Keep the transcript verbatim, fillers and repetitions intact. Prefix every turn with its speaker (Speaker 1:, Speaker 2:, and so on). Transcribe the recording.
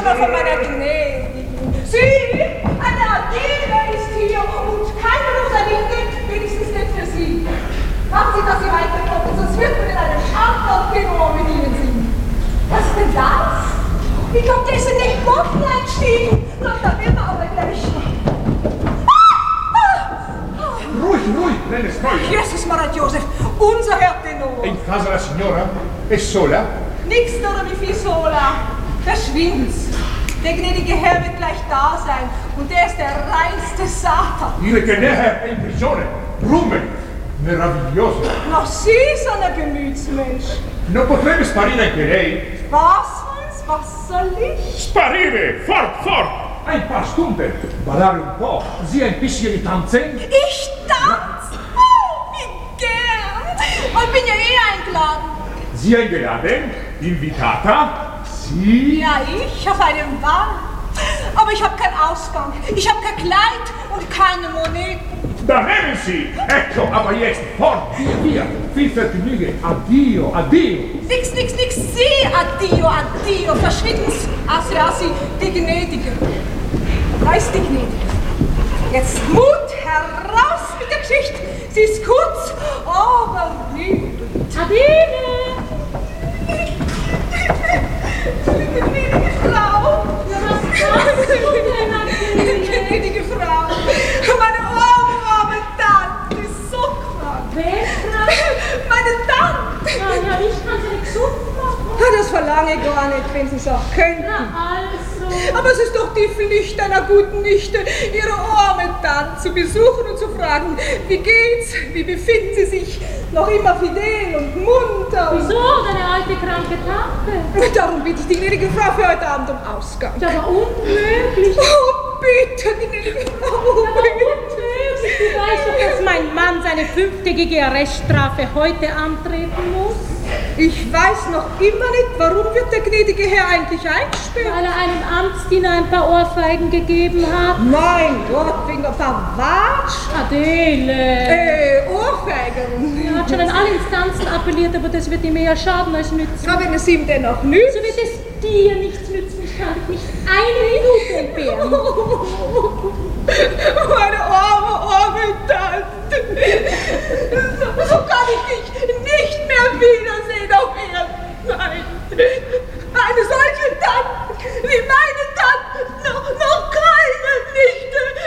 Speaker 1: sondern von meiner Gnädigen. Sie, eine Adele ist hier und keine Rosaline, wenigstens nicht für Sie. Machen Sie, dass Sie weiterkommen, sonst wird man in einem anderen Tenor mit Ihnen singen. Was ist denn das? Die Komtesse den Bocklein stiegen. Doch, da will man aber gleich schon.
Speaker 2: Ruhig, ruhig, nenne Spoiler.
Speaker 1: Jesus Marat Josef, unser Herr Tenor.
Speaker 2: In casa la signora? È sola?
Speaker 1: Nix oder wie viel Sola. Verschwind's. Der gnädige Herr wird gleich da sein. Und der ist der reinste Satan.
Speaker 2: Dire che ne è in prigione. Rume. Meraviglioso.
Speaker 1: Noch Sie, so ein Gemütsmensch.
Speaker 2: Non potrebbe sparire anche lei?
Speaker 1: Was, Hans? Was soll ich?
Speaker 2: Sparire! Fort, fort! Ein paar Stunden. Ballare un po'. Sie ein bisschen tanzen?
Speaker 1: Ich tanz? Oh, wie gern. Und bin ja eh eingeladen.
Speaker 2: Sie eingeladen? Invitata? Sie?
Speaker 1: Ja, ich auf einem Ball. Aber ich habe keinen Ausgang. Ich habe kein Kleid und keine Moneten.
Speaker 2: Da nehmen Sie! Ecco, aber jetzt fort, via, via. Viel Vergnügen. Addio, addio.
Speaker 1: Nix, nix, nix. Sie, addio, addio. Verschwinden's. Assi, assi, die Gnädige. Da ist die Gnädige. Jetzt Mut heraus mit der Geschichte. Sie ist kurz, aber lieb.
Speaker 3: Adele!
Speaker 1: Die gnädige Frau.
Speaker 3: Was machst du denn, Adele?
Speaker 1: Gnädige Frau. Meine arme, arme Tante ist so krank.
Speaker 3: Wer, Frau?
Speaker 1: Meine Tante.
Speaker 3: Ja, ja, ich kann sie nicht gesund machen.
Speaker 1: Das verlange ich gar nicht, wenn Sie es auch könnten.
Speaker 3: Na also.
Speaker 1: Aber es ist doch die Pflicht einer guten Nichte, ihre arme Tante zu besuchen und zu fragen, wie geht's, wie befinden Sie sich, noch immer fidel und munter.
Speaker 3: Wieso, deine alte kranke Tante?
Speaker 1: Darum bitte ich die gnädige Frau für heute Abend um Ausgang.
Speaker 3: Das war unmöglich.
Speaker 1: Oh, bitte, gnädige Frau,
Speaker 3: Aber
Speaker 1: bitte.
Speaker 3: unmöglich. Du weißt doch, dass mein Mann seine fünftägige Arreststrafe heute antreten muss.
Speaker 1: Ich weiß noch immer nicht, warum wird der gnädige Herr eigentlich eingesperrt?
Speaker 3: Weil er einem Amtsdiener ein paar Ohrfeigen gegeben hat.
Speaker 1: Mein Gott, wegen der Verwatsch.
Speaker 3: Adele!
Speaker 1: Äh, Ohrfeigen.
Speaker 3: Er hat schon an alle Instanzen appelliert, aber das wird ihm eher schaden als nützen.
Speaker 1: Aber wenn es ihm denn noch nützt.
Speaker 3: So wird es dir nichts nützen. Ich kann dich nicht eine Minute entbehren.
Speaker 1: Meine